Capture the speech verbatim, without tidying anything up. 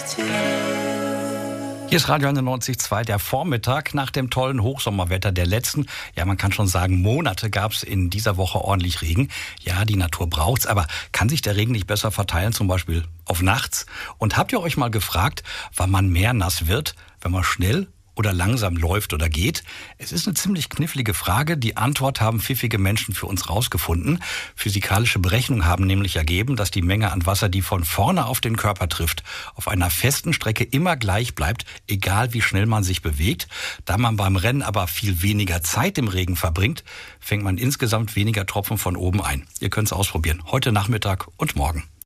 Hier ist Radio einundneunzig Komma zwei, der Vormittag nach dem tollen Hochsommerwetter der letzten, ja man kann schon sagen Monate, gab es in dieser Woche ordentlich Regen. Ja, die Natur braucht's, aber kann sich der Regen nicht besser verteilen, zum Beispiel auf nachts? Und habt ihr euch mal gefragt, wann man mehr nass wird, wenn man schnell oder langsam läuft oder geht? Es ist eine ziemlich knifflige Frage. Die Antwort haben pfiffige Menschen für uns rausgefunden. Physikalische Berechnungen haben nämlich ergeben, dass die Menge an Wasser, die von vorne auf den Körper trifft, auf einer festen Strecke immer gleich bleibt, egal wie schnell man sich bewegt. Da man beim Rennen aber viel weniger Zeit im Regen verbringt, fängt man insgesamt weniger Tropfen von oben ein. Ihr könnt es ausprobieren, heute Nachmittag und morgen.